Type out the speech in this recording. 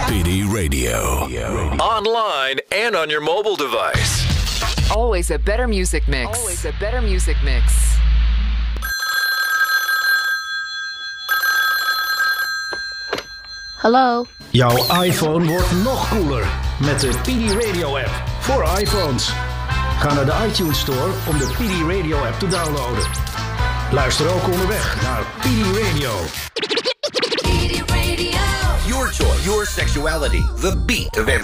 PD Radio. Online and on your mobile device. Always a better music mix. Always a better music mix. Hallo. Jouw iPhone wordt nog cooler met de PD Radio app voor iPhones. Ga naar de iTunes Store om de PD Radio app te downloaden. Luister ook onderweg naar PD Radio. PD Radio. Your choice, your sexuality, the beat of entertainment.